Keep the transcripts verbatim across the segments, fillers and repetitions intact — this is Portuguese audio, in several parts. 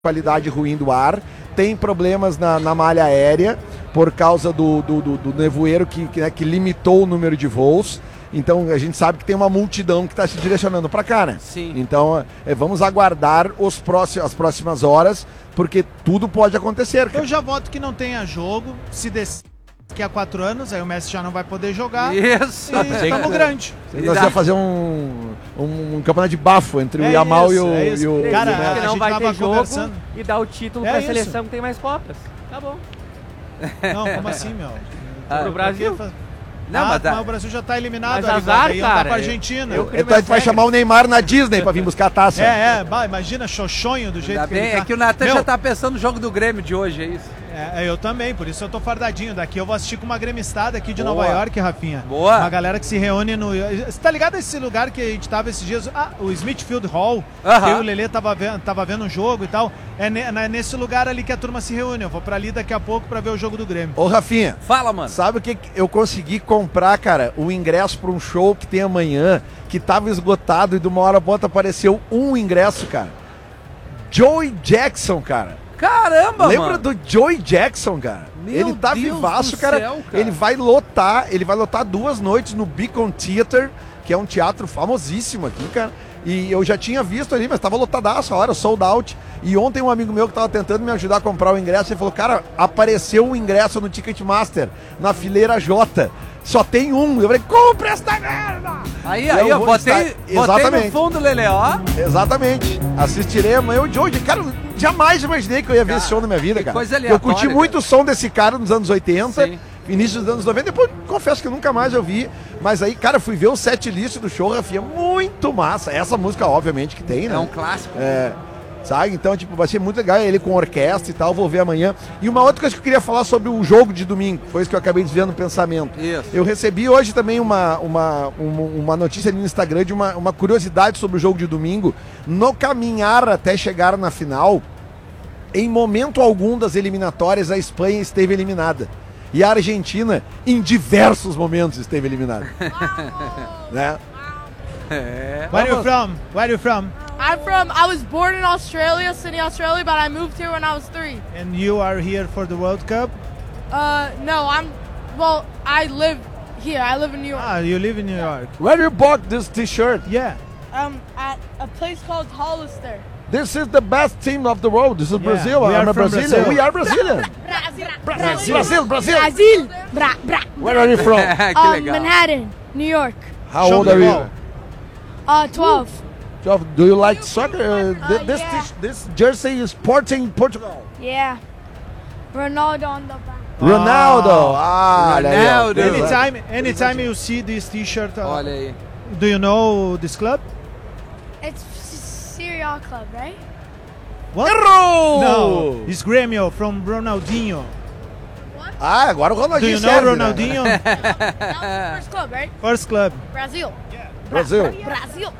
qualidade ruim do ar, tem problemas na, na malha aérea por causa do, do, do, do nevoeiro que, que, né, que limitou o número de voos. Então a gente sabe que tem uma multidão que está se direcionando para cá, né? Sim. Então é, vamos aguardar os próximos, as próximas horas, porque tudo pode acontecer. Cara. Eu já voto que não tenha jogo, se des... daqui a quatro anos, aí o Messi já não vai poder jogar. Isso. E estamos grande. Nós vamos fazer um, um, um campeonato de bafo entre É o Yamal isso, e o... é isso. E o Cara, e o Messi. a que não gente vai tava ter jogo conversando. e dar o título É pra isso. seleção que tem mais copas. Tá bom. Não, como assim, meu? Ah, Pro Brasil. Não, Não, ah, mas, mas, dá... o Brasil já tá eliminado. Mas ali, azar, vai, cara. pra Argentina. Eu- Então a gente vai chamar o Neymar na Disney pra vir buscar a taça. É, é, bah, imagina, xoxonho do jeito Ainda que bem, ele tá. é que o Natan Meu, já tá pensando no jogo do Grêmio de hoje, é isso? É, eu também, por isso eu tô fardadinho. Daqui eu vou assistir com uma gremistada aqui de Boa. Nova York, Rafinha. Boa. Uma galera que se reúne no... Você tá ligado esse lugar que a gente tava esses dias? Ah, o Smithfield Hall. Aham. Que o Lelê tava vendo, tava vendo um jogo e tal. É ne- é nesse lugar ali que a turma se reúne. Eu vou pra ali daqui a pouco pra ver o jogo do Grêmio. Ô, Rafinha, Fala, mano. sabe o que que eu consegui comprar, cara? O ingresso pra um show que tem amanhã, que tava esgotado e de uma hora pra outra apareceu um ingresso, cara. Joey Jackson, cara. Caramba, Lembra mano. do Joey Jackson, cara? Meu ele tá Deus vivaço, do cara. céu, cara. Ele vai lotar, ele vai lotar duas noites no Beacon Theater, que é um teatro famosíssimo aqui, cara. E eu já tinha visto ali, mas tava lotadaço a hora, sold out. E ontem um amigo meu que tava tentando me ajudar a comprar o ingresso, ele falou, cara, apareceu um ingresso no Ticketmaster, na fileira J. Só tem um. Eu falei, compra esta merda! Aí, Eu aí, ó, vou botei, estar- botei no Exatamente. fundo, Lelê, ó. Exatamente. Assistirei amanhã o Joey. Cara, jamais imaginei que eu ia ver esse show na minha vida, que cara. coisa eu aleatória, curti muito cara. o som desse cara nos anos oitenta, Sim. início dos anos noventa. Depois, confesso que nunca mais eu vi. Mas aí, cara, fui ver o set list do show, Rafinha. Muito massa. Essa música, obviamente, que tem, né? É um clássico. É, sabe? Então, tipo, vai ser muito legal ele com orquestra e tal, vou ver amanhã. E uma outra coisa que eu queria falar sobre o jogo de domingo, foi isso que eu acabei desviando no pensamento. Isso. Eu recebi hoje também uma, uma, uma, uma notícia ali no Instagram de uma, uma curiosidade sobre o jogo de domingo. No caminhar até chegar na final, em momento algum das eliminatórias, a Espanha esteve eliminada. E a Argentina, em diversos momentos, esteve eliminada. Né? É. Where are you from? Where are you from? I'm from, I was born in Australia, Sydney, Australia, but I moved here when I was three. And you are here for the World Cup? Uh, no, I'm, well, I live here. I live in New York. Ah, you live in New York. Where you bought this t-shirt? Yeah. Um, at a place called Hollister. This is the best team of the world. This is Yeah, Brazil. we I'm are a from Brazilian. Brazil. We are Brazilian. Brazil. Brazil, Brazil. Brazil. Bra, bra. Where are you from? que Um, legal. Manhattan, New York. How Show old me are the you? ball. Uh, twelve. twelve. Do you like soccer? Uh, th- Uh, this yeah. t- this jersey is Sporting Portugal. Yeah. Ronaldo on the back. Ronaldo. Ah, olha aí, ó. Ronaldo. Anytime, anytime you see this t-shirt, uh, Olha aí. do you know this club? It's Syria Club, right? What? Errou! No, it's Grêmio from Ronaldinho. Ah, agora o Do Ronaldinho you know serve, né? Ronaldinho? That was the first club, right? First club. Brazil. Brasil. Brazil.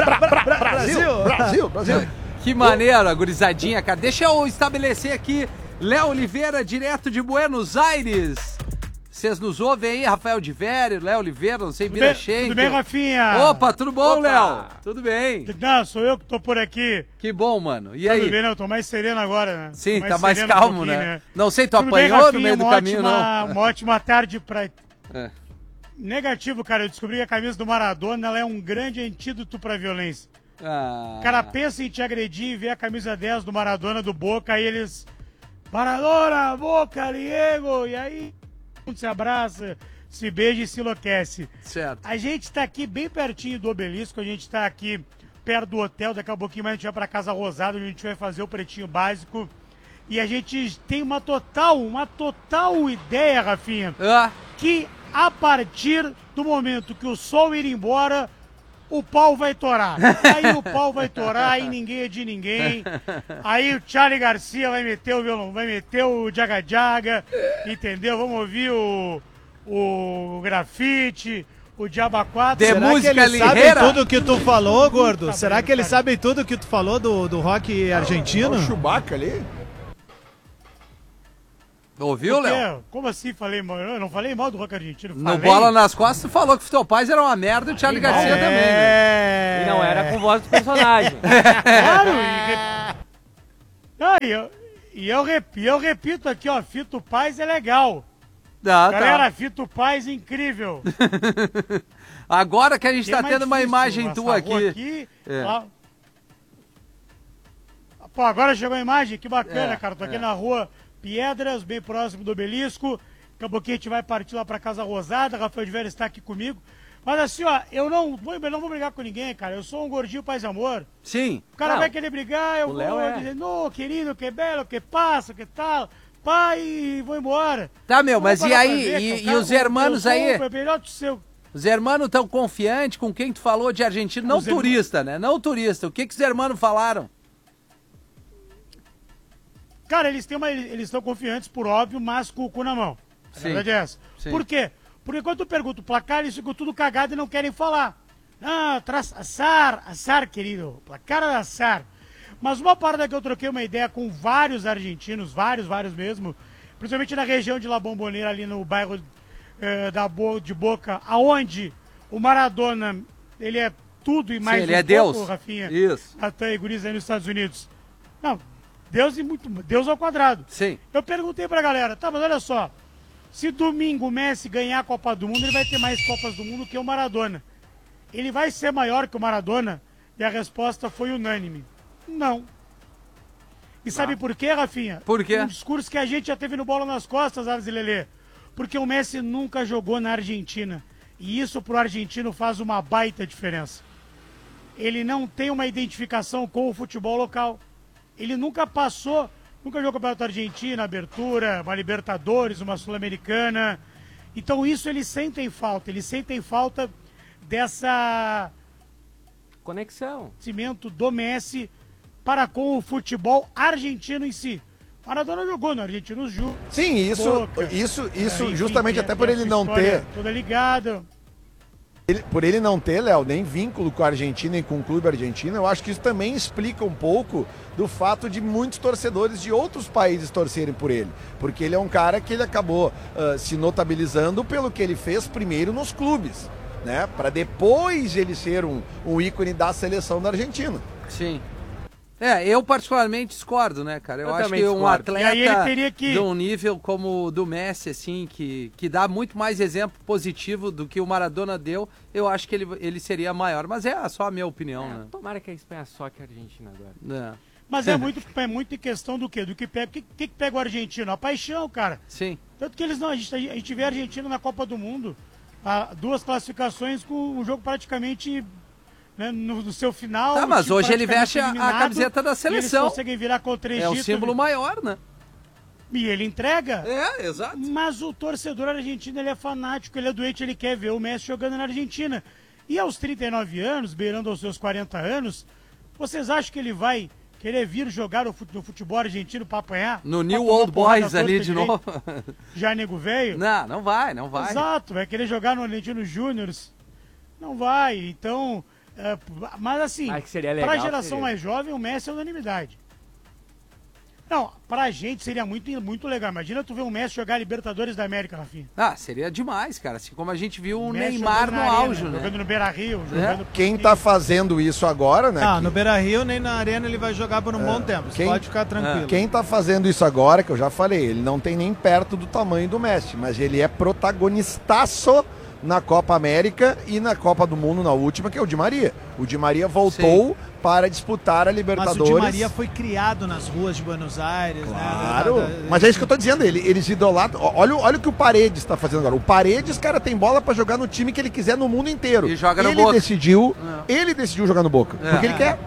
Brasil, Brasil, Brasil. Que maneiro, a gurizadinha, cara. Deixa eu estabelecer aqui, Léo Oliveira, direto de Buenos Aires. Vocês nos ouvem aí, Rafael de Vério, Léo Oliveira, não sei, Vira Schenker. Tudo bem, Rafinha? Opa, tudo bom, Léo? Tudo bem. Não, sou eu que tô por aqui. Que bom, mano. E Tudo aí? bem, né? Eu tô mais sereno agora, né? Sim, Tô tá mais sereno um calmo, pouquinho, né? Não sei, tu Tudo bem, apanhou no Rafinha? meio do Uma caminho, ótima- não? Uma ótima tarde pra... É. Negativo, cara. Eu descobri que a camisa do Maradona ela é um grande antídoto pra violência. Ah. O cara pensa em te agredir e vê a camisa dez do Maradona do Boca, aí eles... Maradona, Boca, Diego! E aí, um se abraça, se beija e se enlouquece. Certo. A gente tá aqui bem pertinho do Obelisco, a gente tá aqui perto do hotel, daqui a pouquinho mais a gente vai pra Casa Rosada, onde a gente vai fazer o Pretinho Básico. E a gente tem uma total, uma total ideia, Rafinha, Ah, que a partir do momento que o sol ir embora, o pau vai torar. Aí o pau vai torar e ninguém é de ninguém. Aí o Charlie Garcia vai meter o violão, vai meter o Jaga Jaga, entendeu? Vamos ouvir o, o grafite, o Diaba quatro. De Será música que eles sabem ligeira? tudo que tu falou, gordo? Tá Será bem, que eles cara. sabem tudo que tu falou do, do rock argentino? O Chewbacca ali. ouviu, O quê? Léo? Como assim falei mal? Eu não falei mal do rock argentino. No falei. Bola nas Costas, tu falou que o teu pai era uma merda e o Charlie Falei Garcia mal. também, né? É. E não era com voz do personagem. Claro, e Não, e eu, e eu, rep, eu repito aqui, ó, Fito Paz é legal. Ah, Galera, tá. Fito Paz incrível. Agora que a gente Que é tá mais tendo uma difícil, imagem essa tua rua aqui. aqui É. lá- Pô, agora chegou a imagem, que bacana, É, cara. Tô aqui é. na rua Piedras, bem próximo do Obelisco. Daqui a pouquinho a gente vai partir lá pra Casa Rosada. Rafael de Vera está aqui comigo. Mas assim, ó, eu não vou, eu não vou brigar com ninguém, cara. Eu sou um gordinho paz e amor. Sim. O cara Não, vai querer brigar, eu o vou Léo é. dizer, no, querido, que belo, que passa, que tal. Pai, e vou embora. Tá, meu, Não vou mas e parar pra aí? ver, E, cara. e O cara- os hermanos eu sou aí? o melhor do seu. Os hermanos tão confiantes com quem tu falou de argentino? Não Os herma- turista, né? Não turista. O que que os hermanos falaram? Cara, eles têm uma, eles estão confiantes, por óbvio, mas com o cu na mão. A Sim. verdade é essa. Sim. Por quê? Porque quando tu pergunta o placar, eles ficam tudo cagado e não querem falar. Ah, traz assar, assar, querido. Placar é assar. Mas uma parada que eu troquei uma ideia com vários argentinos, vários, vários mesmo, principalmente na região de La Bombonera, ali no bairro eh, da Bo de Boca, aonde o Maradona, ele é tudo e mais Sim, ele um é pouco, Deus. Rafinha. Isso. Até Iguriz aí nos Estados Unidos. Não, Deus e muito, Deus ao quadrado. Sim. Eu perguntei pra galera, tá, mas olha só, se domingo o Messi ganhar a Copa do Mundo, ele vai ter mais Copas do Mundo que o Maradona. Ele vai ser maior que o Maradona? E a resposta foi unânime. Não. E sabe por quê, Rafinha? Por quê? Um discurso que a gente já teve no Bola nas Costas, Aves e Lelê. Porque o Messi nunca jogou na Argentina. E isso pro argentino faz uma baita diferença. Ele não tem uma identificação com o futebol local. Ele nunca passou, nunca jogou Campeonato Argentino, abertura, uma Libertadores, uma Sul-Americana. Então isso eles sentem falta. Eles sentem falta dessa Conexão. cimento do Messi para com o futebol argentino em si. Maradona jogou no Argentinos Ju. Sim, isso, Boca. isso, isso Enfim, justamente tem- até tem por a ele sua não história ter, toda ligada. ele- por ele não ter, Léo, nem vínculo com a Argentina e com o clube argentino, eu acho que isso também explica um pouco do fato de muitos torcedores de outros países torcerem por ele. Porque ele é um cara que ele acabou ah, se notabilizando pelo que ele fez primeiro nos clubes, né? Para depois ele ser um, um ícone da seleção da Argentina. Sim. É, eu particularmente discordo, né, cara? Eu, Eu acho também que um discordo. atleta E aí ele teria que- de um nível como o do Messi, assim, que, que dá muito mais exemplo positivo do que o Maradona deu, eu acho que ele, ele seria maior. Mas é só a minha opinião, É, né? tomara que a Espanha soque a Argentina agora. É. Mas é muito, é muito em questão do quê? Do que pega, que, que, que pega o argentino? A paixão, cara. Sim. Tanto que eles não, a gente, a gente vê a Argentina na Copa do Mundo, a, duas classificações com o jogo praticamente, né, no, no seu final. Tá, o mas time hoje ele praticamente veste a- a eliminado, camiseta da e seleção. Eles conseguem virar contra o É o Egito. símbolo maior, né? E ele entrega. É, exato. Mas o torcedor argentino, ele é fanático, ele é doente, ele quer ver o Messi jogando na Argentina. E aos trinta e nove anos, beirando aos seus quarenta anos, vocês acham que ele vai querer vir jogar o fute- no futebol argentino pra apanhar? No Pra New tomar Old porrada Boys torta ali de direita? novo. Já nego velho? Não, não vai, não vai. Exato, vai querer jogar no Argentino Júnior. Não vai, então... é, mas assim, Mas que seria legal, pra geração seria. mais jovem, o Messi é unanimidade. Não, pra gente seria muito, muito legal. Imagina tu ver o Messi jogar Libertadores da América, Rafinha. Ah, seria demais, cara. Assim como a gente viu o Messi Neymar jogando no na arena, auge, né? Jogando no Beira-Rio, jogando... Quem tá fazendo isso agora, né? Ah, que- no Beira-Rio nem na Arena ele vai jogar por um bom tempo. Você Quem- pode ficar tranquilo. Quem tá fazendo isso agora, que eu já falei, ele não tem nem perto do tamanho do Messi, mas ele é protagonistaço na Copa América e na Copa do Mundo na última, que é o Di Maria. O Di Maria voltou para disputar a Mas Libertadores. o Di Maria foi criado nas ruas de Buenos Aires, Claro, né? Da- da- mas é isso que eu tô dizendo, ele, eles idolatram. Ó, Olha, o- olha o que o Paredes tá fazendo agora. O Paredes, cara, tem bola pra jogar no time que ele quiser no mundo inteiro. E joga no ele Boca. decidiu, ele decidiu jogar no Boca, É. porque ele quer.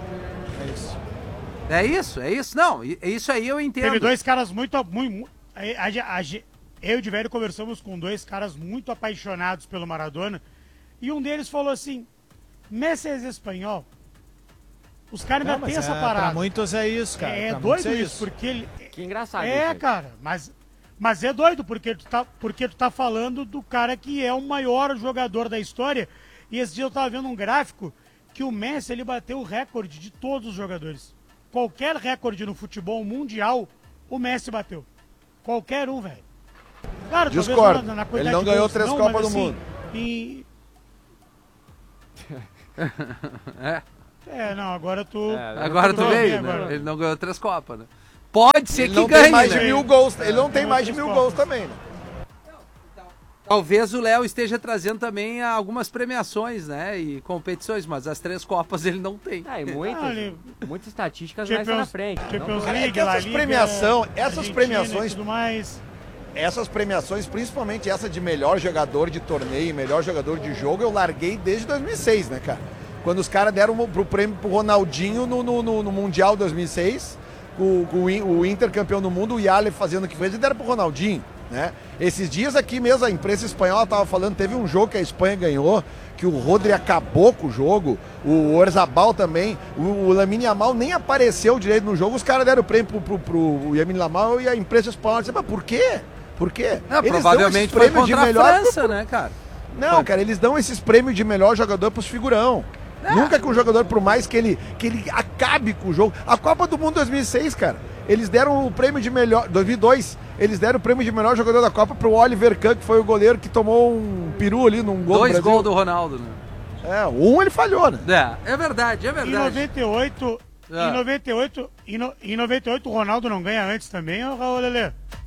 É isso, é isso. Não, i- isso aí eu entendo. Teve dois caras muito... muito a, a- a- eu e o Diverio conversamos com dois caras muito apaixonados pelo Maradona. E um deles falou assim, Messi é espanhol. Os caras Não, ainda mas têm essa é, parada. Pra muitos é isso, cara. É Pra muitos doido é isso, porque ele... Que engraçado. É, isso aí. cara, mas, mas é doido, porque tu, tá, porque tu tá falando do cara que é o maior jogador da história. E esse dia eu tava vendo um gráfico que o Messi, ele bateu o recorde de todos os jogadores. Qualquer recorde no futebol mundial, o Messi bateu. Qualquer um, velho. Claro, talvez Discordo. na- na Ele quantidade não de ganhou gols três não, Copas mas do assim, Mundo. em- É. É, não, agora tu... É, Agora tudo tu bem veio, agora. né? Ele não ganhou três Copas, né? Pode ser Ele que não ganhe, tem mais né? de mil gols. Ele não tem Tem mais de outras mil Copas. gols também, né? Talvez o Léo esteja trazendo também algumas premiações, né? E competições, mas as três Copas ele não tem. Ah, e muitas, Ah, ali- muitas estatísticas mais na Champions, frente. Champions Cara, é League, que La essas Liga, premiação- essas Argentina premiações- e tudo mais. Essas premiações, principalmente essa de melhor jogador de torneio e melhor jogador de jogo, eu larguei desde dois mil e seis, né, cara? Quando os caras deram o pro prêmio pro Ronaldinho no, no, no, no Mundial dois mil e seis, com, com o, In- o Inter campeão do mundo, o Yale fazendo o que fez, e deram pro Ronaldinho, né? Esses dias aqui mesmo, a imprensa espanhola tava falando, teve um jogo que a Espanha ganhou, que o Rodri acabou com o jogo, o Orzabal também, o, o Lamine Yamal nem apareceu direito no jogo, os caras deram o prêmio pro, pro, pro Lamine Yamal e a imprensa espanhola disse, mas por quê? Por quê? É, Eles provavelmente dão foi esses prêmios contra de melhor a França, né, cara? Não, cara, eles dão esses prêmios de melhor jogador pros figurão. Nunca que um jogador, por mais que ele, que ele acabe com o jogo. A Copa do Mundo dois mil e seis, cara, eles deram o prêmio de melhor... dois mil e dois, eles deram o prêmio de melhor jogador da Copa pro Oliver Kahn, que foi o goleiro que tomou um peru ali num gol Dois do Brasil. gols do Ronaldo, né? É, um ele falhou, né? É, é verdade, é Em verdade. noventa e oito, Ah. em noventa e oito, em, no, em noventa e oito o Ronaldo não ganha antes também, ô Raul Lelê?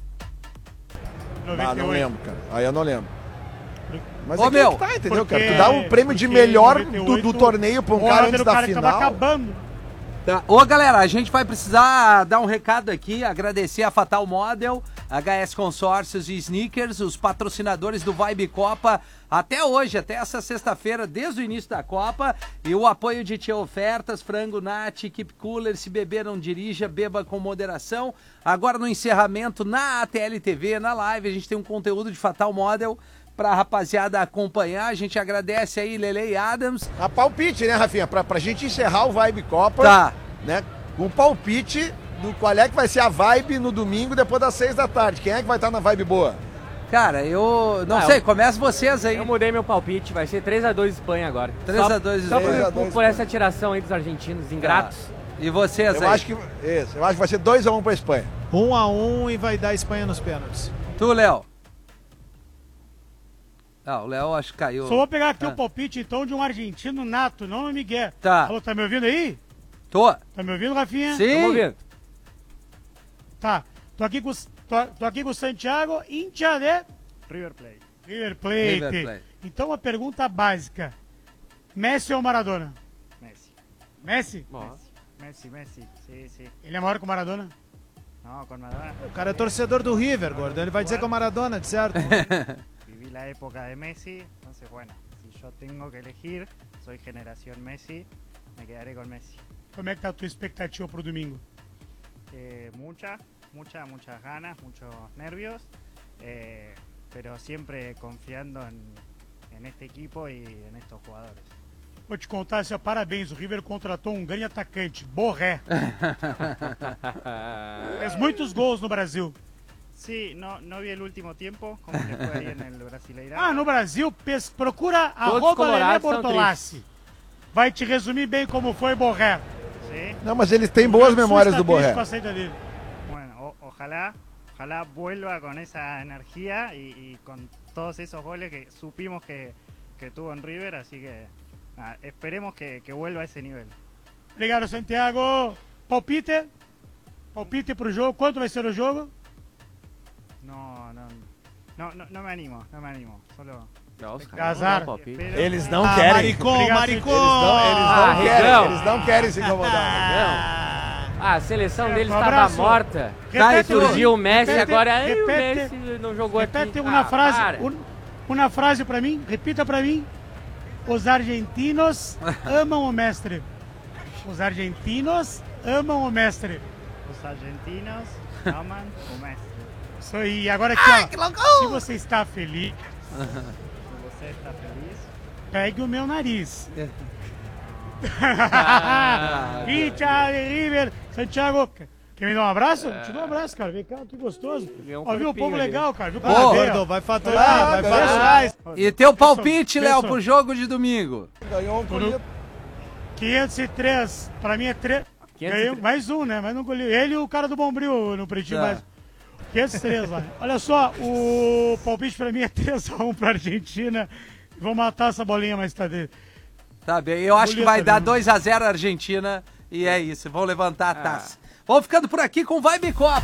Ah, não lembro, cara. Aí eu não lembro. Mas Ô, é que meu, que tá, entendeu, Porque- cara? Tu dá um prêmio de porque melhor em do, noventa e do oito, torneio pra um o cara Ronaldo antes era o da cara que tava final. acabando. Tá. Ô, galera, a gente vai precisar dar um recado aqui, agradecer a Fatal Model, H S Consórcios e Sneakers, os patrocinadores do Vibe Copa, até hoje, até essa sexta-feira, desde o início da Copa, e o apoio de Tia Ofertas, Frango Nat, Keep Cooler, se beber não dirija, beba com moderação. Agora no encerramento, na A T L T V, na live, a gente tem um conteúdo de Fatal Model pra rapaziada acompanhar, a gente agradece aí Lele e Adams. A palpite, né, Rafinha? Pra, pra gente encerrar o Vibe Copa, Tá. né? Um palpite do qual é que vai ser a vibe no domingo depois das seis da tarde. Quem é que vai estar na vibe boa? Cara, eu não Ah, sei, eu- começa vocês aí. Eu mudei meu palpite, vai ser três a dois Espanha agora. três a Só- dois Só Espanha. por, a dois por, por essa tiração aí dos argentinos ingratos. E vocês Eu aí? acho que isso, eu acho que vai ser dois a um pra Espanha. Um a um e vai dar Espanha nos pênaltis. Tu, Léo. Ah, o Léo acho que caiu. Só vou pegar aqui Ah. o palpite, então, de um argentino nato, não o Miguel. Tá. Alô, tá me ouvindo aí? Tô. Tá me ouvindo, Rafinha? Sim. Vamos ver. Tá. Tô aqui com, os- tô, tô aqui com o Santiago, hincha de River Plate. River Plate. River Plate. Então, uma pergunta básica. Messi ou Maradona? Messi. Messi? Nossa. Messi, Messi. Sí, sí. Ele é maior que o Maradona? No, con Maradona. O cara é torcedor do River, gordo. Ele vai dizer que é o Maradona, de certo? Viví la época de Messi, entonces bueno, si yo tengo que elegir, soy generación Messi, me quedaré con Messi. Como é que tá a tua expectativa pro domingo? Eh, mucha, mucha, muchas ganas, muchos nervios, eh, pero siempre confiando en, en este equipo y en estos jugadores. Vou te contar, assim, ó, parabéns, o River contratou um grande atacante, Borré. Fez muitos gols no Brasil. Sí, no, no vi el último tiempo, como le fue ahí en el Brasileirão. Ah, no Brasil, pes- procura Todos arroba Lelê colorados são Bortolassi. Vai te resumir bem como foi Borré. Sí, Não, mas eles têm boas O Sul memórias está do triste Borré. com a saída dele. bueno, o- ojalá, ojalá vuelva con esa energía y, y con todos esos goles que supimos que, que tuvo en River, así que nada, esperemos que, que vuelva a ese nivel. Obrigado, Santiago. Palpite? Palpite pro jogo. Quanto vai ser o jogo? No, no, no, no, no me animo, no me animo, solo... Nossa, Azar. não, palpite. espero- Eles não Ah, querem. maricom, Obrigado, maricom! Eles não, eles não Ah, querem. Rigão. Eles não querem se incomodar. Não. Ah, a seleção deles Um estava abraço. morta. Repete Aí surgiu o Messi, repete- agora aí o repete- Messi não jogou aqui. Repete uma Ah, frase, para. um- uma frase pra mim, repita pra mim. Os argentinos amam o mestre. Os argentinos amam o mestre. Los argentinos aman o Messi. Isso aí. Agora aqui, ó. Se você está feliz, Si você está feliz, pegue o meu nariz. Ah, Hincha de River, Santiago. Quer me dar um abraço? Te dou um abraço, cara. Vem cá, que gostoso. Ganhou um Ó, viu o corpinho povo ali. legal, cara. Viu o Ah, povo gordo, vai faturar, Ah, vai beleza. faturar. E teu palpite, Léo, Pessoal. pro jogo de domingo? Ganhou um colhido. quinhentos e três. Pra mim é três. quinhentos e Ganhei três. mais um, né? Mas não colhi. Ele e o cara do Bombril no pretinho, Tá. mas. quinhentos e três, vai. Olha só, o palpite pra mim é três a um pra Argentina. Vou matar essa bolinha mais tarde. Tá bem, eu acho que Boleta, vai dar né? dois a zero a Argentina e é isso, vão levantar a taça. Vamos ficando por aqui com Vibe Copa.